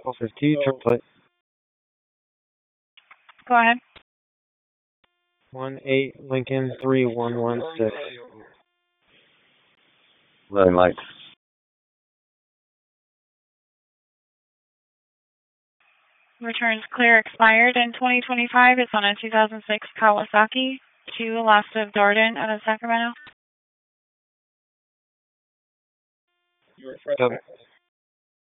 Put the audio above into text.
452, turn plate. Go ahead. 18 Lincoln 3116. Loading lights. Returns clear expired in 2025. It's on a 2006 Kawasaki to last of Darden out of Sacramento. Got it.